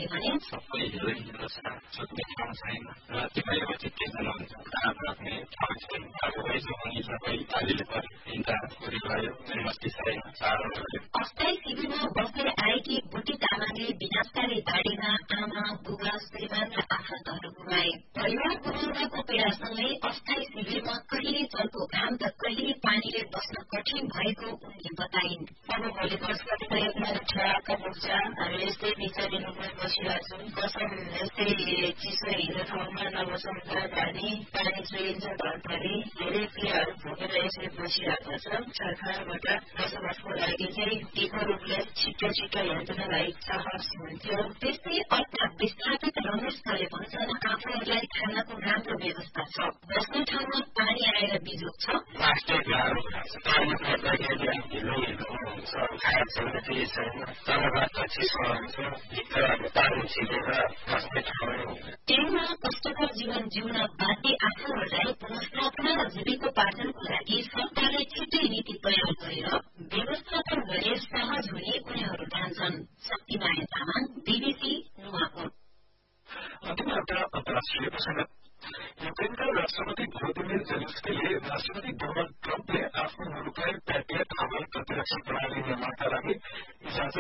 थापाले भने सबै हिलो हिलो छ छुट्ने ठाउँ छैन र त्यो भएपछि के हुन्छ काम राख्ने ठाउँ छैन अब यसो पनि सबै आलिले हिँड्दा पुरी भयो मस्ती छैन साह्रो भयो अस्थायी शिविरमा बस्दै आएकी बुटी तामाङले विनाशकारी बाढीमा आमा बुबा श्रीमान र आफन्तहरू गुमाए परिवार गुमाउनको पीड़ासँगै अस्थायी शिविरमा कहिले चल्को घाम त कहिले पानीले बस्न कठिन भएको उनले बताइन् अब भोलि कतिपय ठेवाका पुग्छ हामी यस्तै बिचारी रूपमा बसिरहेको छौँ कसम यस्तै चिसो हिँड्ने ठाउँमा नबसौँ पानी चुहिन्छ घरभरि धेरै पीडाहरू भोगेर यसरी बसिरहेको छ सरकारबाट बसोबासको लागि चाहिँ टिको रूपले छिटो हेर्नलाई साहस हुन्थ्यो त्यस्तै अर्का विस्थापित रमेश सरले भन्छन् आफूहरूलाई खानाको राम्रो व्यवस्था छ बस्ने ठाउँमा पानी आएर बिजोग छ मास्टर गाह्रो पानी पर्दाखेरि हिलो हिलो हुन्छ खाएर छैन केही छैन तलबाट चिसो हुन्छ भित्र पानी छिरेर बस्ने ठाउँ टेनमा कष्टकर जीवन जिउन बाध्य आफूहरूलाई पुनर्स्थापना र जीविकोपार्जनको लागि सरकारले छिट्टै नीति तयार गरेर व्यवस्थापन गरे सहज हुने उनीहरू ठान्छन् शक्तिमाया तामाङ बीबीसी नुवाकोट अन्तिममा अन्तर्राष्ट्रिय प्रसंग युक्रेनका राष्ट्रपति भोलोदिमिर जेलेन्स्कीले राष्ट्रपति डोनाल्ड ट्रम्पले आफ्नो मुलुकलाई प्याट्रियट हवाई प्रतिरक्षा प्रणाली निर्माणका लागि इजाजत